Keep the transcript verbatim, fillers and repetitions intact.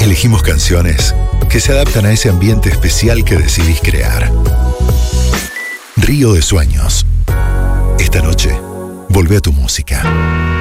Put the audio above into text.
Elegimos canciones que se adaptan a ese ambiente especial que decidís crear. Río de Sueños. Esta noche, volvé a tu música.